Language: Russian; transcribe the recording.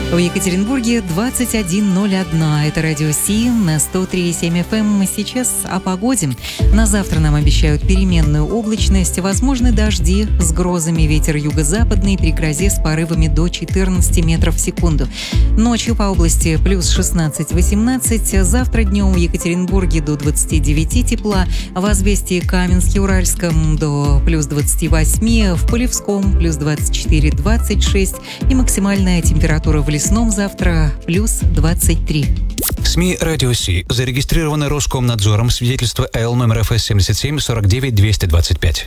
В Екатеринбурге 21:01. Это радио Си на 103,7 FM. Сейчас о погоде. На завтра нам обещают переменную облачность, возможны дожди с грозами, ветер юго-западный при грозе с порывами до 14 метров в секунду. Ночью по области плюс 16-18. Завтра днем в Екатеринбурге до 29 тепла, в Известии, Каменске, Уральском до плюс 28, в Полевском плюс 24-26 и максимальная температура в Лесном завтра плюс 23. СМИ «Радио Си» зарегистрированы Роскомнадзором, свидетельство Л номер ФС 77 49 225.